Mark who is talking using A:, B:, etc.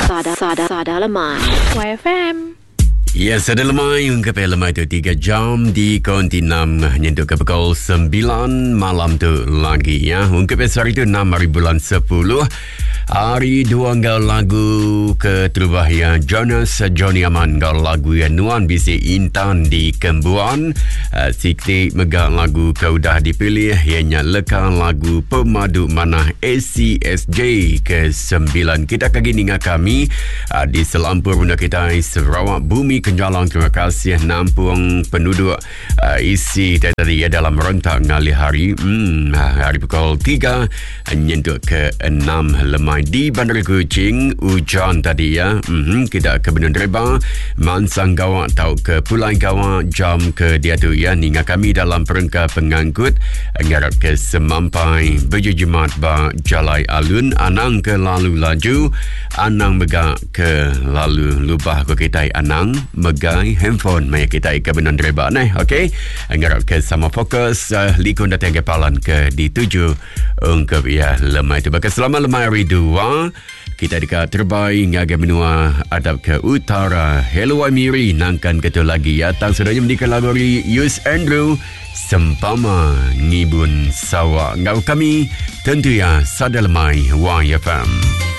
A: Sada lemai YFM.
B: Ya, sada lemai ungkap lemai tu 3 jam di konti 6 nyentuh ke pukul 9 malam tu lagi ya. Ungkap hari tu 6 hari bulan 10. Hari dua ngau lagu ke terubah ya Jonas Johnny Aman ngau lagu ya Nuan Bisi Intan di Kembuan. Sikit megak lagu kau dah dipilih ianya leka lagu Pemadu Manah ACSJ ke-9. Kita kagi dengan kami di selampur bunda kita Sarawak Bumi Kenjalang. Terima kasih nampung penduduk isi tadi ya dalam rentak ngali hari hari pukul 3 nyentuh ke 6 lemai di Bandar Kuching. Hujan tadi ya kita ke Benun Reba Mansang Gawak tau ke Pulau Gawak jam ke dia tu ya ninga kami dalam perangka pengangkut ngarap ke semampai berjemat ba Jalai Alun Anang ke lalu laju Anang megak ke lalu lubah ko kita Anang megai handphone maya kita ke Benun Reba neh okey ngarap ke sama fokus likun datang ke palan ke di 7 ungkap ya lemai tu bakal selama lemai hari 2 kita dekat terbaik ngaga menua adab ke utara. Hello Amiri nangkan ketul lagi ya tang sudahnya mendikan lagu Yus Andrew Sempama Ngibun Sawa ngau kami tentu ya sada lemai YFM.